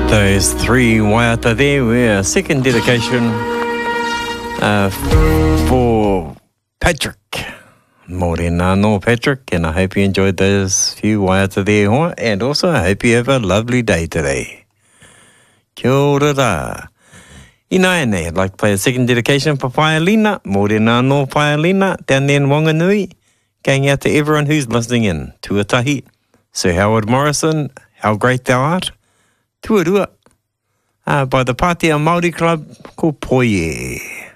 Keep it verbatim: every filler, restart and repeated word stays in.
Those three waiata there were a second dedication uh, for Patrick. Morena no Patrick, and I hope you enjoyed those few waiata there, huh? And also I hope you have a lovely day today. Kia ora rā. Inaene, I'd like to play a second dedication for Paelina. Morena no Paelina, down there in Wanganui. Going out to everyone who's listening in. Tuatahi. Sir Howard Morrison, how great thou art. Tuarua. Uh, by the Pātea Māori Club called Poie.